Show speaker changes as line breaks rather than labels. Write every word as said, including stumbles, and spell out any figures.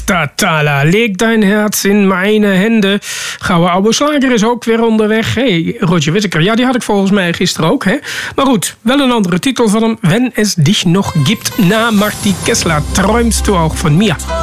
Mustatala, leg dein Herz in meine Hände. Gouden oude slager is ook weer onderweg. Hey, Roger Whittaker, ja, die had ik volgens mij gisteren ook. Hè? Maar goed, wel een andere titel van hem. Wenn es dich noch gibt. Na, Marty Kessler, träumst du auch von mir?